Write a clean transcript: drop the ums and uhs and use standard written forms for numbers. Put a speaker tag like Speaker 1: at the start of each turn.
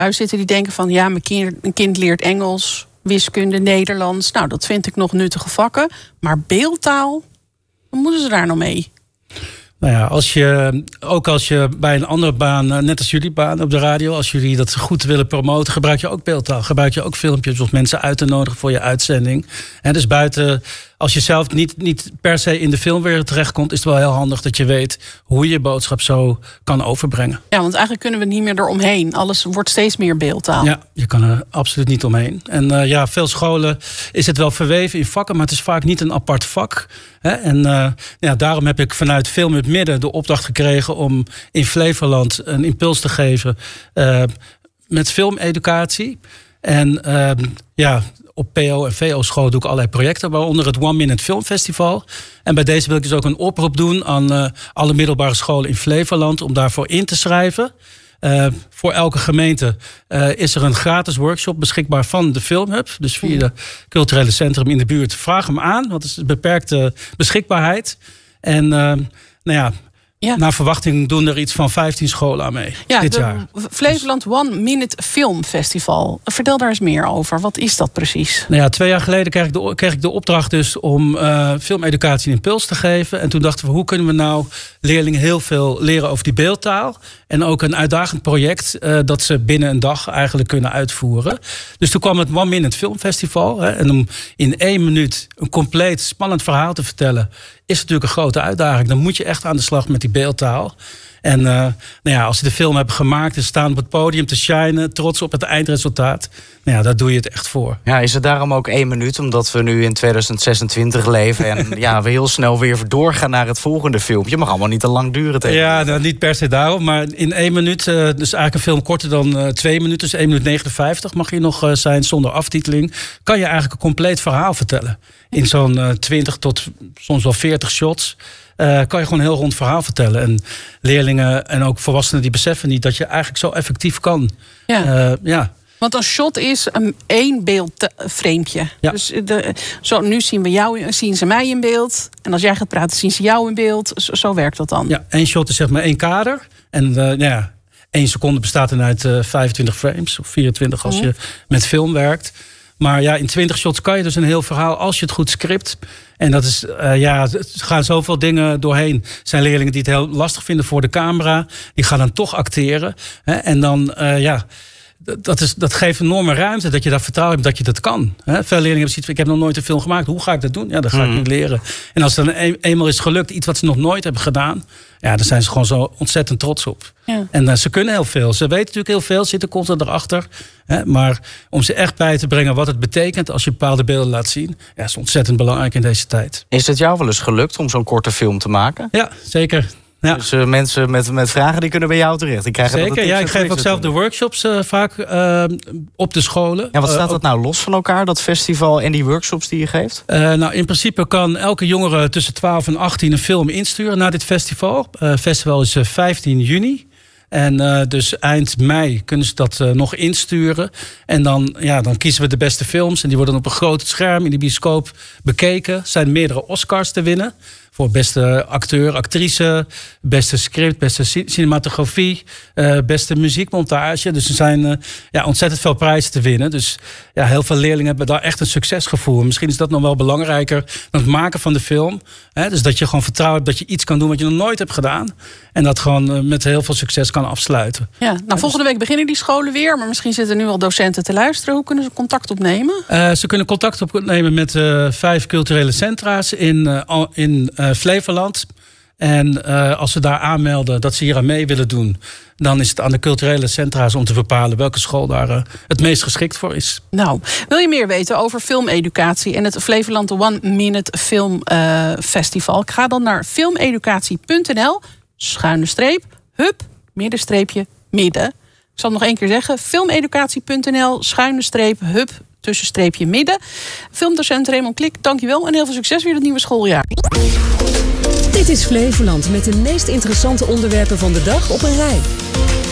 Speaker 1: thuis zitten die denken van... ja, mijn kind leert Engels, wiskunde, Nederlands. Nou, dat vind ik nog nuttige vakken. Maar beeldtaal, wat moeten ze daar nou mee?
Speaker 2: Nou ja, als je bij een andere baan, net als jullie baan op de radio... als jullie dat goed willen promoten, gebruik je ook beeldtaal. Gebruik je ook filmpjes of mensen uit te nodigen voor je uitzending. En dus buiten, als je zelf niet per se in de filmwereld terechtkomt... is het wel heel handig dat je weet hoe je boodschap zo kan overbrengen. Ja,
Speaker 1: want eigenlijk kunnen we niet meer eromheen. Alles wordt steeds meer beeldtaal.
Speaker 2: Ja, je kan er absoluut niet omheen. En veel scholen is het wel verweven in vakken... maar het is vaak niet een apart vak. En daarom heb ik vanuit Film het Midden de opdracht gekregen... om in Flevoland een impuls te geven met filmeducatie. En op PO en VO-school doe ik allerlei projecten... waaronder het One Minute Film Festival. En bij deze wil ik dus ook een oproep doen... aan alle middelbare scholen in Flevoland... om daarvoor in te schrijven. Voor elke gemeente is er een gratis workshop beschikbaar van de Filmhub. Dus via de culturele centrum in de buurt. Vraag hem aan, want het is een beperkte beschikbaarheid. En naar verwachting doen er iets van 15 scholen aan mee dit jaar.
Speaker 1: Flevoland One Minute Film Festival. Vertel daar eens meer over. Wat is dat precies?
Speaker 2: 2 jaar geleden kreeg ik de opdracht dus om filmeducatie een impuls te geven. En toen dachten we, hoe kunnen we nou leerlingen heel veel leren over die beeldtaal? En ook een uitdagend project dat ze binnen een dag eigenlijk kunnen uitvoeren. Dus toen kwam het One Minute Film Festival. En om in 1 minuut een compleet spannend verhaal te vertellen... is natuurlijk een grote uitdaging. Dan moet je echt aan de slag met die beeldtaal. En als ze de film hebben gemaakt... en staan op het podium te shinen, trots op het eindresultaat... daar doe je het echt voor.
Speaker 3: Ja, is het daarom ook 1 minuut? Omdat we nu in 2026 leven... en we heel snel weer doorgaan naar het volgende filmpje. Mag allemaal niet te lang duren.
Speaker 2: Ja, niet per se daarom. Maar in 1 minuut, dus eigenlijk een film korter dan 2 minuten... dus 1 minuut 59 mag je nog zijn zonder aftiteling... kan je eigenlijk een compleet verhaal vertellen. In zo'n 20 tot soms wel 40 shots... kan je gewoon een heel rond verhaal vertellen. En leerlingen en ook volwassenen die beseffen niet... dat je eigenlijk zo effectief kan.
Speaker 1: Ja. Want een shot is één beeldframepje. Ja. Dus nu zien ze mij in beeld. En als jij gaat praten, zien ze jou in beeld. Zo werkt dat dan.
Speaker 2: Ja, 1 shot is zeg maar 1 kader. En 1 seconde bestaat dan uit 25 frames. Of 24 als je met film werkt. Maar in 20 shots kan je dus een heel verhaal... als je het goed script. En dat is, er gaan zoveel dingen doorheen. Er zijn leerlingen die het heel lastig vinden voor de camera. Die gaan dan toch acteren. En dan, dat geeft een enorme ruimte... dat je daar vertrouwen hebt dat je dat kan. Veel leerlingen hebben zoiets van... ik heb nog nooit een film gemaakt. Hoe ga ik dat doen? Ja, dat ga ik nu leren. En als het dan eenmaal is gelukt... iets wat ze nog nooit hebben gedaan... daar zijn ze gewoon zo ontzettend trots op. Ja. En ze kunnen heel veel. Ze weten natuurlijk heel veel, zitten constant erachter. Maar om ze echt bij te brengen wat het betekent... als je bepaalde beelden laat zien... is ontzettend belangrijk in deze tijd.
Speaker 3: Is het jou wel eens gelukt om zo'n korte film te maken?
Speaker 2: Ja, zeker. Ja.
Speaker 3: Dus mensen met vragen die kunnen bij jou terecht.
Speaker 2: Zeker, ik geef ook zelf de workshops vaak op de scholen.
Speaker 3: Ja, wat staat dat nou los van elkaar, dat festival en die workshops die je geeft?
Speaker 2: In principe kan elke jongere tussen 12 en 18 een film insturen naar dit festival. Het festival is 15 juni. En dus eind mei kunnen ze dat nog insturen. En dan kiezen we de beste films. En die worden op een groot scherm in de bioscoop bekeken. Er zijn meerdere Oscars te winnen. Voor beste acteur, actrice, beste script, beste cinematografie, beste muziekmontage. Dus er zijn ontzettend veel prijzen te winnen. Dus heel veel leerlingen hebben daar echt een succesgevoel. Misschien is dat nog wel belangrijker dan het maken van de film. Dus dat je gewoon vertrouwt hebt dat je iets kan doen wat je nog nooit hebt gedaan. En dat gewoon met heel veel succes kan afsluiten.
Speaker 1: Ja, volgende week beginnen die scholen weer. Maar misschien zitten nu al docenten te luisteren. Hoe kunnen ze contact opnemen?
Speaker 2: Ze kunnen contact opnemen met 5 culturele centra's in Flevoland. En als ze daar aanmelden dat ze hier aan mee willen doen... dan is het aan de culturele centra's om te bepalen... welke school daar het meest geschikt voor is.
Speaker 1: Nou, wil je meer weten over filmeducatie... en het Flevoland One Minute Film Festival? Ga dan naar filmeducatie.nl /hub midden. Ik zal het nog 1 keer zeggen. filmeducatie.nl /hub midden. Filmdocent Raymond Klik, dankjewel en heel veel succes weer het nieuwe schooljaar.
Speaker 4: Dit is Flevoland met de meest interessante onderwerpen van de dag op een rij.